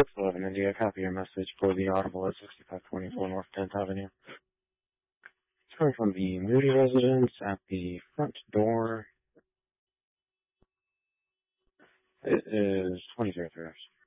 611 India, copy your message for the Audible at 6524 North 10th Avenue. It's coming from the Moody residence at the front door. It is 2003.